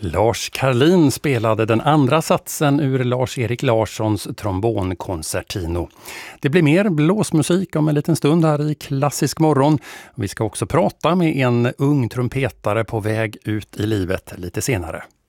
Lars Karlin spelade den andra satsen ur Lars-Erik Larssons trombonkoncertino. Det blir mer blåsmusik om en liten stund här i Klassisk morgon. Vi ska också prata med en ung trumpetare på väg ut i livet lite senare.